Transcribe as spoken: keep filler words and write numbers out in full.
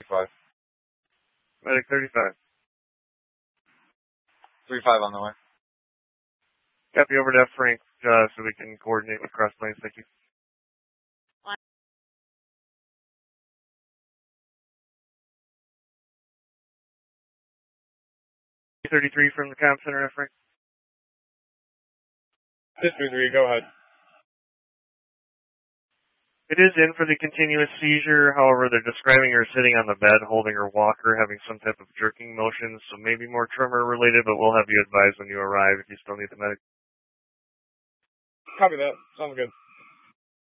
thirty-five. Medic thirty-five. three five on the way. Copy, over to F Frank, uh, so we can coordinate with Cross Plains. Thank you. thirty-three from the comm center, F Frank. six three three, go ahead. It is in for the continuous seizure. However, they're describing her sitting on the bed, holding her walker, having some type of jerking motions, so maybe more tremor related, but we'll have you advised when you arrive if you still need the medic. Copy that. Sounds good.